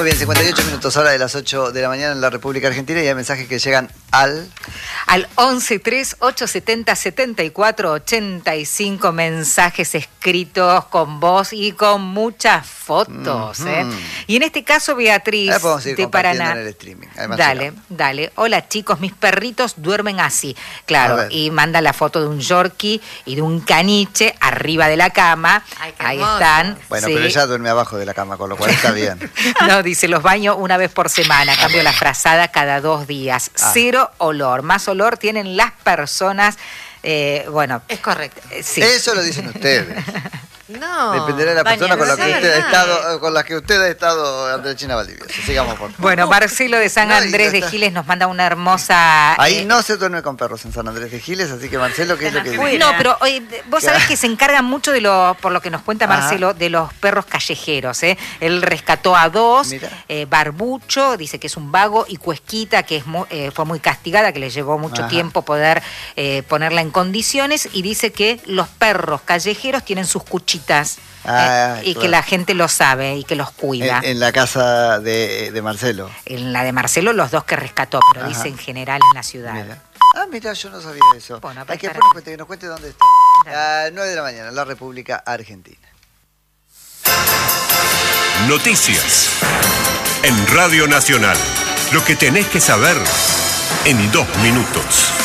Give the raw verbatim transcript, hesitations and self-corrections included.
Muy bien, cincuenta y ocho minutos, hora de las ocho de la mañana en la República Argentina, y hay mensajes que llegan al... Al once tres ocho setenta setenta y cuatro ochenta y cinco, mensajes escritos con voz y con muchas fotos. Mm-hmm. ¿eh? Y en este caso, Beatriz de Paraná. En el streaming. Además, dale, llegamos. dale. Hola chicos, mis perritos duermen así. Claro, y manda la foto de un yorkie y de un caniche arriba de la cama. Ay, ahí hermoso. están. Bueno, sí. pero ella duerme abajo de la cama, con lo cual está bien. No, dice, los baño una vez por semana, cambio la frazada cada dos días. Ah. Cero olor, más olor tienen las personas, eh, bueno. Es correcto. Eh, sí. Eso lo dicen ustedes. No. Dependerá de la persona con la, que usted ha verdad. estado, con la que usted ha estado, Andresina Valdivia. Sigamos, por favor. Bueno, Marcelo de San Andrés de Giles nos manda una hermosa... Ahí eh, no se duerme con perros en San Andrés de Giles, así que Marcelo, ¿qué es lo que dice? No, pero oye, vos sabés que se encargan mucho de lo, por lo que nos cuenta Marcelo, ajá, de los perros callejeros. ¿eh? Él rescató a dos, eh, Barbucho, dice que es un vago, y Cuesquita, que es muy, eh, fue muy castigada, que le llevó mucho, ajá, tiempo poder eh, ponerla en condiciones, y dice que los perros callejeros tienen sus cuchitas. Ah, eh, y claro, que la gente lo sabe y que los cuida. En, en la casa de, de Marcelo. En la de Marcelo, los dos que rescató, pero, ajá, dice en general en la ciudad. Mira. Ah, mira, yo no sabía eso. Bueno, hay que después nos cuente, que nos cuente dónde está. A las nueve de la mañana, en la República Argentina. Noticias en Radio Nacional. Lo que tenés que saber en dos minutos.